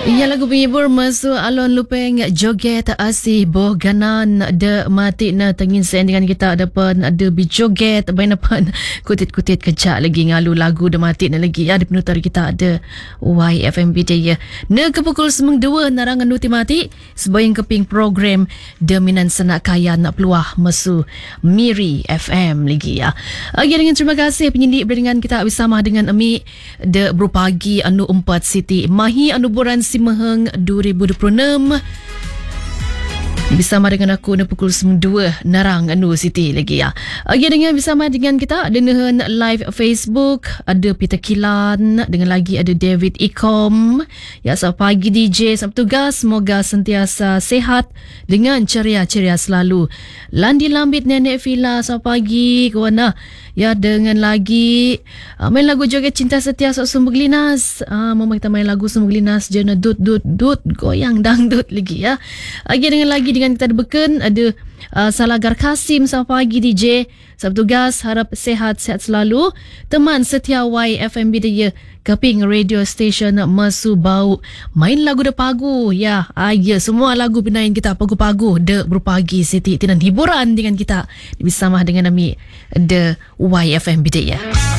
Ia lagu penghibur masuk alon lupeng joget asih boh ganan de mati na tengin sen dengan kita depan ada bijoget bain depan kutit-kutit kejap lagi ngalu lagu de mati na lagi ya di penutar kita ada YFMB dia ne ke pukul 2 narangan nuti mati sebayang keping program Deminan Senak Kaya nak peluah mesu Miri FM lagi ya. Lagi dengan terima kasih penyindik dengan kita bersama dengan Emi de berpagi anu 4 Siti Mahi anu buran Simaheng 2026 bersama dengan aku di pukul 2 narang anu Siti lagi ya. Lagi dengan bersama dengan kita dengan live Facebook ada Peter Kilan dengan lagi ada David Ikom ya. Selamat pagi DJ, selamat tugas, semoga sentiasa sehat dengan ceria-ceria selalu. Landi Lambit Nenek Fila, selamat pagi kawan ya. Dengan lagi main lagu joget cinta setia sok Sumber Glinas. Mama kita main lagu Sumber Glinas jana dut goyang dangdut lagi ya. Lagi dengan kita beken ada Salagar Kasim, selamat pagi DJ, selamat tugas, harap sehat-sehat selalu. Teman setia YFMB dia keping radio station Mesu Bau main lagu de pagu ya. Ya semua lagu pinain kita pagu-pagu de berpagi Siti tinan hiburan dengan kita bersama dengan Ami de YFMB dia.